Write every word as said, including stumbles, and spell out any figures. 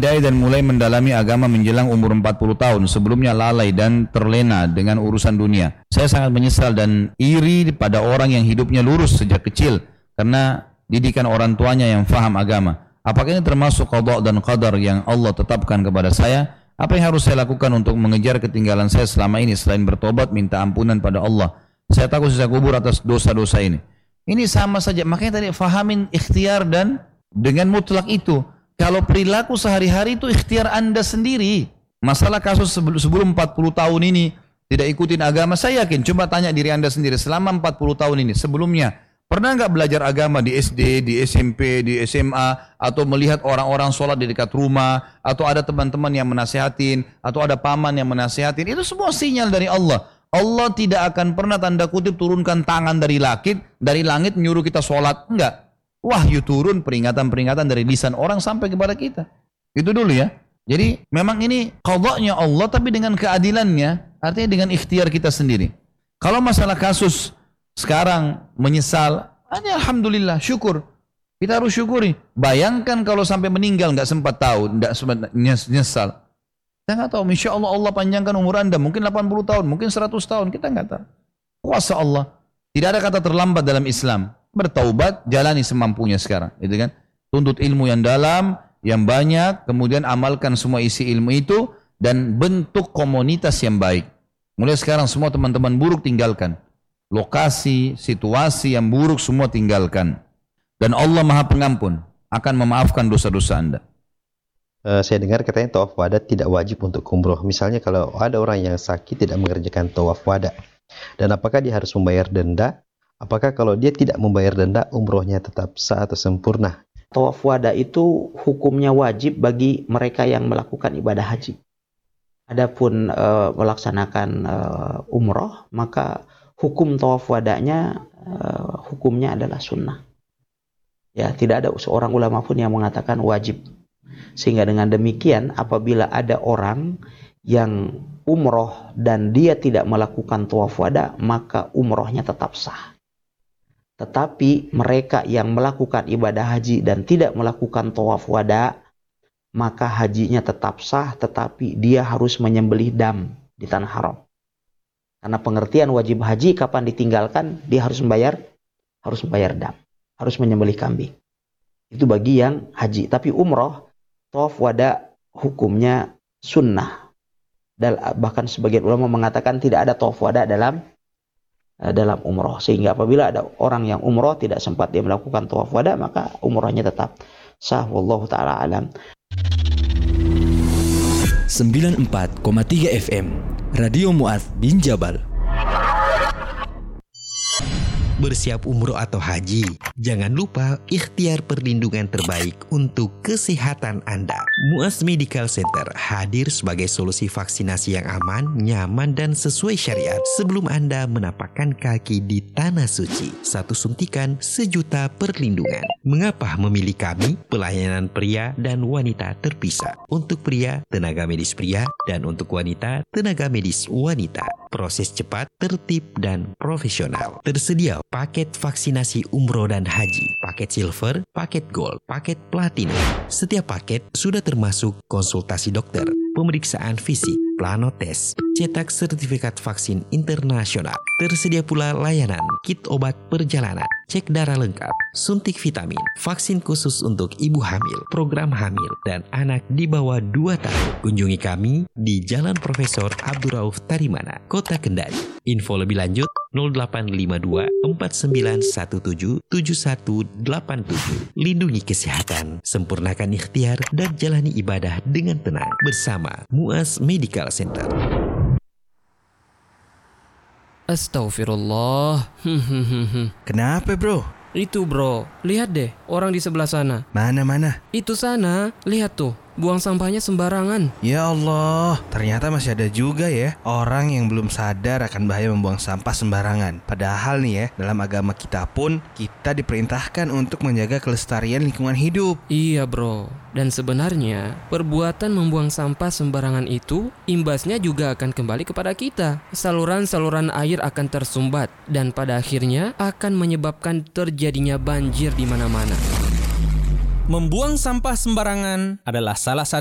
hidayah dan mulai mendalami agama menjelang umur empat puluh tahun. Sebelumnya lalai dan terlena dengan urusan dunia. Saya sangat menyesal dan iri pada orang yang hidupnya lurus sejak kecil karena didikan orang tuanya yang faham agama. Apakah ini termasuk qada dan qadar yang Allah tetapkan kepada saya? Apa yang harus saya lakukan untuk mengejar ketinggalan saya selama ini selain bertobat minta ampunan pada Allah? Saya takut sisa kubur atas dosa-dosa ini. Ini sama saja. Makanya tadi fahamin ikhtiar dan dengan mutlak itu. Kalau perilaku sehari-hari itu ikhtiar Anda sendiri. Masalah kasus sebelum empat puluh tahun ini tidak ikutin agama, saya yakin. Coba tanya diri Anda sendiri selama empat puluh tahun ini. Sebelumnya, pernah nggak belajar agama di S D, di S M P, di S M A, atau melihat orang-orang sholat di dekat rumah, atau ada teman-teman yang menasihatin, atau ada paman yang menasihatin? Itu semua sinyal dari Allah. Allah tidak akan pernah tanda kutip turunkan tangan dari langit, dari langit menyuruh kita sholat. Enggak. Wahyu turun peringatan-peringatan dari lisan orang sampai kepada kita. Itu dulu ya. Jadi memang ini qadanya Allah tapi dengan keadilannya, artinya dengan ikhtiar kita sendiri. Kalau masalah kasus sekarang menyesal, alhamdulillah, syukur. Kita harus syukuri. Bayangkan kalau sampai meninggal nggak sempat tahu, nggak sempat nyesal. Kita nggak tahu. Insya Allah Allah panjangkan umur Anda, mungkin delapan puluh tahun, mungkin seratus tahun, kita nggak tahu. Kuasa Allah. Tidak ada kata terlambat dalam Islam. Bertaubat, jalani semampunya sekarang, gitu kan? Tuntut ilmu yang dalam, yang banyak, kemudian amalkan semua isi ilmu itu dan bentuk komunitas yang baik. Mulai sekarang semua teman-teman buruk tinggalkan. Lokasi, situasi yang buruk semua tinggalkan. Dan Allah Maha Pengampun akan memaafkan dosa-dosa Anda. Uh, saya dengar katanya tawaf wada tidak wajib untuk umroh. Misalnya kalau ada orang yang sakit tidak mengerjakan tawaf wada. Dan apakah dia harus membayar denda? Apakah kalau dia tidak membayar denda, umrohnya tetap sah atau sempurna? Tawaf wada itu hukumnya wajib bagi mereka yang melakukan ibadah haji. Adapun e, melaksanakan e, umroh, maka hukum tawaf wadanya e, hukumnya adalah sunnah. Ya, tidak ada seorang ulama pun yang mengatakan wajib. Sehingga dengan demikian, apabila ada orang yang umroh dan dia tidak melakukan tawaf wada, maka umrohnya tetap sah. Tetapi mereka yang melakukan ibadah haji dan tidak melakukan tawaf wada, maka hajinya tetap sah, tetapi dia harus menyembelih dam di tanah haram. Karena pengertian wajib haji kapan ditinggalkan, dia harus membayar, harus membayar dam, harus menyembelih kambing. Itu bagi yang haji. Tapi umroh, tawaf wada hukumnya sunnah. Dan bahkan sebagian ulama mengatakan tidak ada tawaf wada dalam dalam umroh, sehingga apabila ada orang yang umroh tidak sempat dia melakukan tawaf wada, maka umrohnya tetap sah. Wallahu taala alam. sembilan puluh empat koma tiga F M Radio Mu'adz bin Jabal. Bersiap umroh atau haji, jangan lupa ikhtiar perlindungan terbaik untuk kesehatan Anda. Mu'adz Medical Center hadir sebagai solusi vaksinasi yang aman, nyaman, dan sesuai syariat sebelum Anda menapakkan kaki di Tanah Suci. Satu suntikan, sejuta perlindungan. Mengapa memilih kami? Pelayanan pria dan wanita terpisah. Untuk pria, tenaga medis pria, dan untuk wanita, tenaga medis wanita. Proses cepat, tertib, dan profesional. Tersedia paket vaksinasi umroh dan haji, paket silver, paket gold, paket platinum. Setiap paket sudah termasuk konsultasi dokter, pemeriksaan fisik, plano tes, cetak sertifikat vaksin internasional. Tersedia pula layanan kit obat perjalanan, cek darah lengkap, suntik vitamin, vaksin khusus untuk ibu hamil, program hamil, dan anak di bawah dua tahun. Kunjungi kami di Jalan Profesor Abdurrauf Tarimana, Kota Kendari. Info lebih lanjut nol delapan lima dua empat sembilan satu tujuh tujuh satu delapan tujuh. Lindungi kesehatan, sempurnakan ikhtiar, dan jalani ibadah dengan tenang bersama Mu'adz Medical Center. Astaghfirullah. Kenapa bro? Itu bro, lihat deh orang di sebelah sana. Mana-mana? Itu sana, lihat tuh. Buang sampahnya sembarangan. Ya Allah, ternyata masih ada juga ya orang yang belum sadar akan bahaya membuang sampah sembarangan. Padahal nih ya, dalam agama kita pun kita diperintahkan untuk menjaga kelestarian lingkungan hidup. Iya bro, dan sebenarnya perbuatan membuang sampah sembarangan itu imbasnya juga akan kembali kepada kita. Saluran-saluran air akan tersumbat dan pada akhirnya akan menyebabkan terjadinya banjir di mana-mana. Membuang sampah sembarangan adalah salah satu